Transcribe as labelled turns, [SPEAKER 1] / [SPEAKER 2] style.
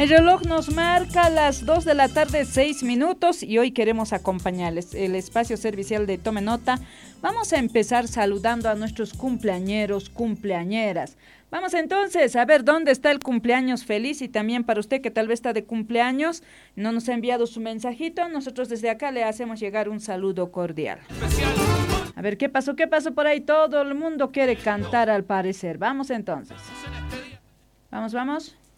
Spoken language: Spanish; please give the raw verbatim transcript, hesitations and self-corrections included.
[SPEAKER 1] El reloj nos marca las dos de la tarde, seis minutos, y hoy queremos acompañarles. El espacio servicial de Tome Nota. Vamos a empezar saludando a nuestros cumpleañeros, cumpleañeras. Vamos entonces a ver dónde está el cumpleaños feliz, y también para usted que tal vez está de cumpleaños, no nos ha enviado su mensajito, nosotros desde acá le hacemos llegar un saludo cordial. A ver, ¿qué pasó? ¿Qué pasó por ahí? Todo el mundo quiere cantar al parecer. Vamos entonces. Vamos, vamos.